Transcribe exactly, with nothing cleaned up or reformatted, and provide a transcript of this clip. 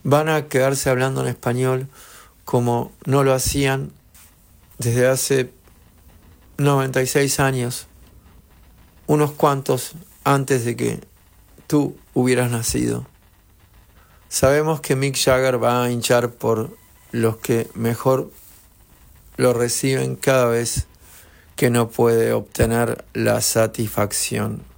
van a quedarse hablando en español como no lo hacían desde hace noventa y seis años, unos cuantos antes de que tú hubieras nacido. Sabemos que Mick Jagger va a hinchar por los que mejor lo reciben cada vez que no puede obtener la satisfacción.